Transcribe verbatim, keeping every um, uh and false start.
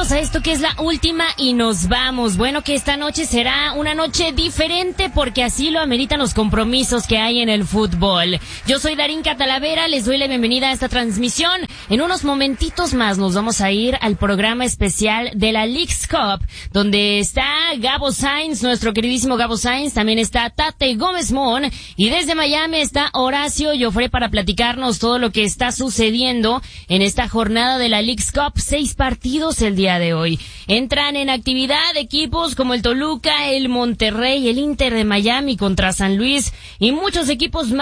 bienvenidos a esto que es la última y nos vamos. Bueno, que esta noche será una noche diferente porque así lo ameritan los compromisos que hay en el fútbol. Yo soy Darín Catalavera, les doy la bienvenida a esta transmisión. En unos momentitos más nos vamos a ir al programa especial de la Leagues Cup, donde está Gabo Sainz, nuestro queridísimo Gabo Sainz, también está Tate Gómez Mon, y desde Miami está Horacio Joffre para platicarnos todo lo que está sucediendo en esta jornada de la Leagues Cup. Seis partidos el día de hoy. Entran en actividad equipos como el Toluca, el Monterrey, el Inter de Miami contra San Luis y muchos equipos más.